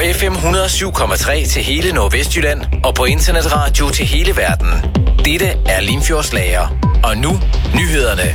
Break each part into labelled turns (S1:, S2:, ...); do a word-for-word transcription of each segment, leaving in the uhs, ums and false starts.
S1: F M et hundrede og syv komma tre til hele Nordvestjylland og på internetradio til hele verden. Dette er Limfjordslager. Og nu nyhederne.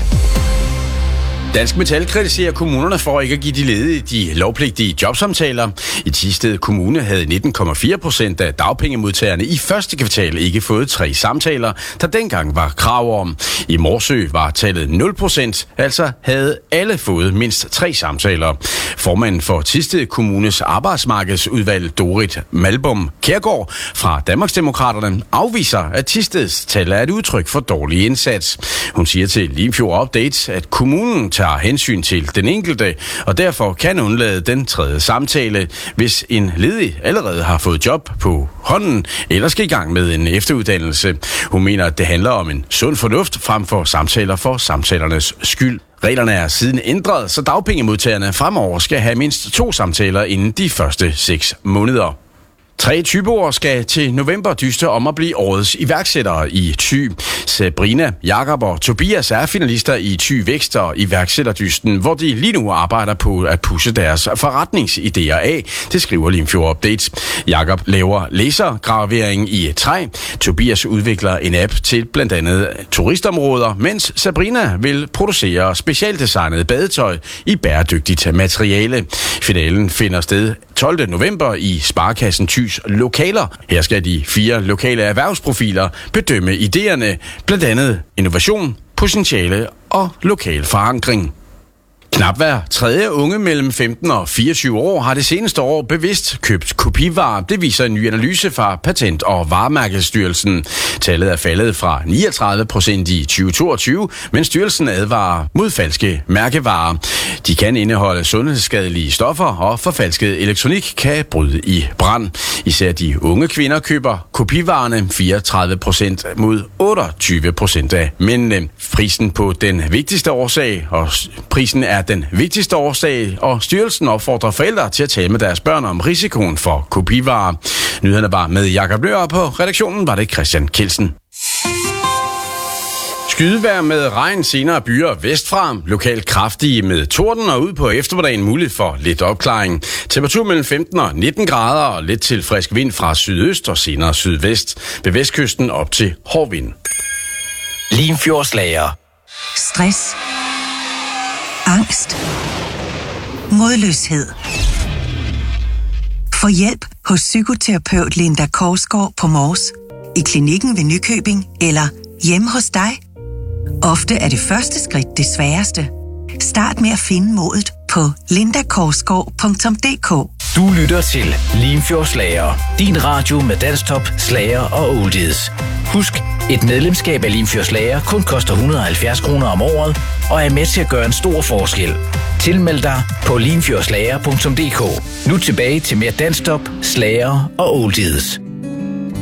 S2: Dansk Metal kritiserer kommunerne for ikke at give de ledige de lovpligtige jobsamtaler. I Thisted Kommune havde nitten komma fire procent af dagpengemodtagerne i første kvartal ikke fået tre samtaler, der dengang var krav om. I Morsø var tallet nul procent, altså havde alle fået mindst tre samtaler. Formanden for Thisted Kommunes arbejdsmarkedsudvalg, Dorit Malbom Kjærgaard fra Danmarksdemokraterne, afviser, at Thisteds tal er et udtryk for dårlig indsats. Hun siger til Limfjord Update, at kommunen tager hensyn til den enkelte, og derfor kan undlade den tredje samtale, hvis en ledig allerede har fået job på hånden, eller skal i gang med en efteruddannelse. Hun mener, at det handler om en sund fornuft frem for samtaler for samtalernes skyld. Reglerne er siden ændret, så dagpengemodtagerne fremover skal have mindst to samtaler inden de første seks måneder. Tre Thyboer skal til november dyste om at blive årets iværksættere i Thy. Sabrina, Jakob og Tobias er finalister i Thy Vækst og iværksætterdysten, hvor de lige nu arbejder på at pushe deres forretningsidéer af. Det skriver Limfjord Update. Jakob laver lasergravering i træ. Tobias udvikler en app til blandt andet turistområder, mens Sabrina vil producere specialdesignet badetøj i bæredygtigt materiale. Finalen finder sted tolvte november i Sparekassen Thys lokaler. Her skal de fire lokale erhvervsprofiler bedømme idéerne, blandt andet innovation, potentiale og lokal forankring. Knap hver tredje unge mellem femten og fireogtyve år har det seneste år bevidst købt kopivarer. Det viser en ny analyse fra Patent- og Varemarkedsstyrelsen. Tallet er faldet fra niogtredive procent i tyve toogtyve, men styrelsen advarer mod falske mærkevarer. De kan indeholde sundhedsskadelige stoffer, og forfalsket elektronik kan bryde i brand. Især de unge kvinder køber kopivarerne, fireogtredive procent mod otteogtyve procent af mændene. Prisen på den vigtigste årsag, og prisen er den vigtigste årsag, og styrelsen opfordrer forældre til at tale med deres børn om risikoen for kopivarer. Nyhederne var med Jakob Løer, på redaktionen var det Christian Kelsen. Skydevejr med regn senere byer vestfra. Lokalt kraftige med torden og ud på eftermiddagen muligt for lidt opklaring. Temperatur mellem femten og nitten grader og lidt til frisk vind fra sydøst og senere sydvest. Ved vestkysten op til hård vind.
S1: Limfjordslager.
S3: Stress. Angst. Modløshed. Få hjælp hos psykoterapeut Linda Korsgaard på Mors, i klinikken ved Nykøbing eller hjemme hos dig. Ofte er det første skridt det sværeste. Start med at finde modet på linda korsgaard punktum d k.
S1: Du lytter til Limfjordslager. Din radio med dansktop, slager og oldies. Husk, et medlemskab af Limfjordslager kun koster et hundrede og halvfjerds kroner om året og er med til at gøre en stor forskel. Tilmeld dig på limfjordslager punktum d k. Nu tilbage til mere dansktop, slager og oldies.